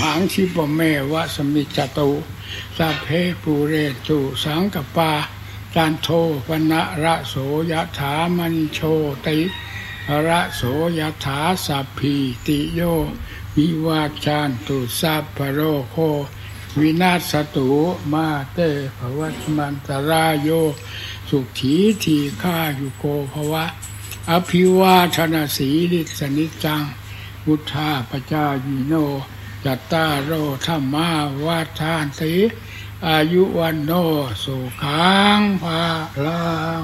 หังชิปเมวะสมิจจตุสัพเพปูเรตุสังกปาจันโทปนะระโสยถามณิโชติระโสยถาสัพพิติโยวิวาจันตุสัพพโรโควินาศตุมาเตภวัตมันตรายโยสุขีทีฆายุโกภวะอภิวาทนาสีลิสนิจังพุทธาปจายิโนจัตตารโอธรรมาวาทานติอายุวันโนสุขังภาลัง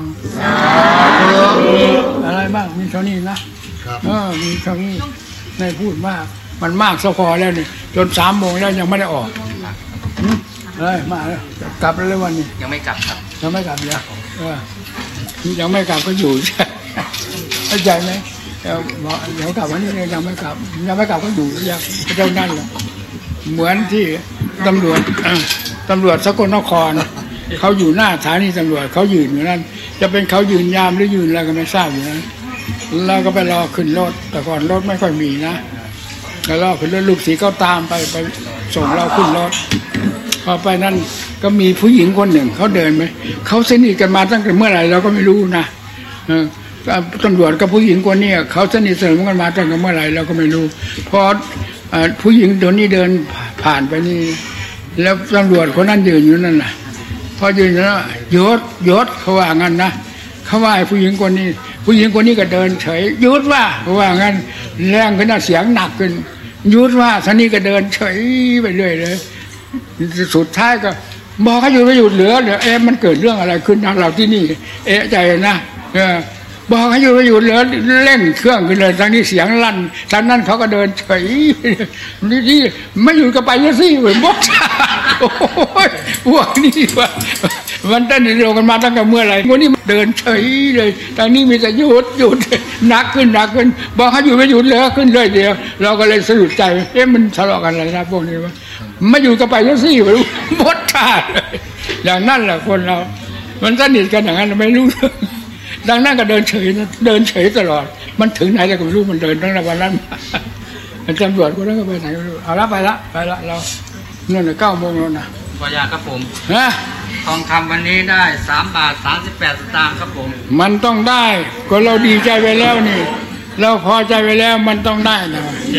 อะไรบ้างมีเท่านี้นะมีเท่านี้ไม่พูดมากมันมากสะพอแล้วนี่จน3 โมงแล้วยังไม่ได้ออกเลยมาแล้วกลับแล้ววันนี้ยังไม่กลับครับยังไม่กลับยังยังไม่กลับก็อยู่ใช่เข้าใจไหมเดี๋ยวกลับวันนี้ยังไม่กลับก็อยู่ยังเจ้านั่นแหละเหมือนที่ตำรวจสกลนครเขาอยู่หน้าสถานีตำรวจเขายืนอยู่นั่นจะเป็นเขายืนยามหรือยืนอะไรก็ไม่ทราบอยู่นั้นเราก็ไปรอขึ้นรถแต่ก่อนรถไม่ค่อยมีนะแล้วรอขึ้นรถลูกศิษย์เขาตามไปส่งเราขึ้นรถพอไปนั่นก็มีผู้หญิงคนหนึ่งเขาเดินไปเขาสนิทกันมาตั้งแต่เมื่อไหร่เราก็ไม่รู้นะตำรวจกับผู้หญิงคนนี้เขาสนิทสนมกันมาตั้งแต่เมื่อไหร่เราก็ไม่รู้พอผู้หญิงตัวนี้เดินผ่านไปนี่แล้วตำรวจคนนั้นยืนอยู่นั่นน่ะพอยืนแล้วยศเขาว่างั้นนะเขาว่าผู้หญิงคนนี้ก็เดินเฉยยุดว่าเขาว่างั้นแรงขึ้นเสียงหนักขึ้นยุดว่าท่านี้ก็เดินเฉยไปเรื่อยเลยสุดท้ายก็บอกให้หยุดไม่หยุดเหลือมันเกิดเรื่องอะไรขึ้นนะเราที่นี่ใจนะบอกให้หยุดไม่หยุดเหลือเร่งเครื่องขึ้นเลยทางนี้เสียงลั่นทางนั้นเขาก็เดินเฉยนี่ไม่หยุดก็ไปแล้วสิเหมือนบดโอ้ยพวกนี้ว่ามันตั้งแต่เดียวกันมาตั้งแต่เมื่อไหร่คนนี้เดินเฉยเลยทางนี้มีแต่หยุดหนักขึ้นบอกให้หยุดไม่หยุดเหลือขึ้นเลยเดียวเราก็เลยสะดุดใจมันทะเลาะกันอะไรนะพวกนี้ว่าไม่อยู่ก็ไปแล้วสิเหมือนบดขาดอย่างนั้นแหละคนเรามันสนิทกันอย่างนั้นไม่รู้ดังนั้นก็เดินเฉยตลอดมันถึงไหนแล้วก็ไม่รู้มันเดินตั้งแต่วันนั้นตำรวจคนนั้นก็ไปไหนไม่รู้เอาละไปละเรานั่นน่ะ9 โมงแล้วนะขออนุญาตครับผมทองคำวันนี้ได้3 บาท 38 สตางค์ครับผมมันต้องได้ก็เราดีใจไปแล้วนี่เราพอใจไปแล้วมันต้องได้นะ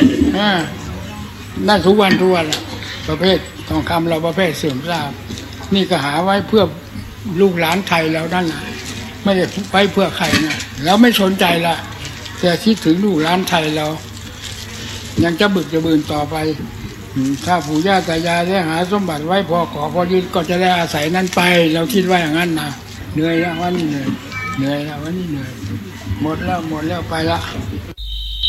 ได้ทุกวันประเภททองคำเราประเภทเสื่อมทราบนี่ก็หาไว้เพื่อลูกหลานไทยเรานั่นแหละไม่ได้ไว้เพื่อใครนะเราไม่สนใจละแต่คิดถึงลูกหลานไทยเรายังจะบึกจะบืนต่อไปถ้าปู่ย่าตายายได้หาสมบัติไว้พอยึดก็จะได้อาศัยนั้นไปเราคิดว่าอย่างนั้นนะเหนื่อยแล้ววันนี้เหนื่อยแล้ววันนี้เหนื่อยหมดแล้วไปละ